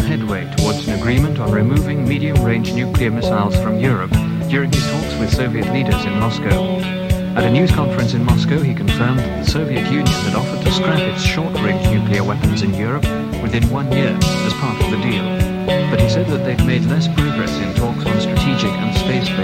headway towards an agreement on removing medium-range nuclear missiles from Europe during his talks with Soviet leaders in Moscow. At a news conference in Moscow, he confirmed that the Soviet Union had offered to scrap its short-range nuclear weapons in Europe within 1 year as part of the deal. But he said that they'd made less progress in talks on strategic and space-based